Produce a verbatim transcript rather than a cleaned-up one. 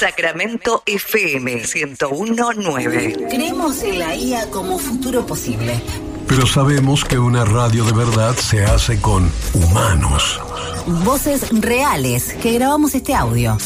Sacramento F M ciento uno punto nueve. Creemos en la I A como futuro posible. Pero sabemos que una radio de verdad se hace con humanos. Voces reales que grabamos este audio.